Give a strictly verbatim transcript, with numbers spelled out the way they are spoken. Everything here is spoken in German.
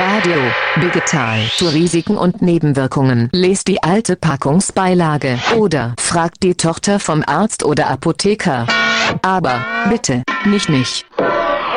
Radio, Vegetal, zu Risiken und Nebenwirkungen. Lest die alte Packungsbeilage oder fragt die Tochter vom Arzt oder Apotheker. Aber, bitte, nicht mich.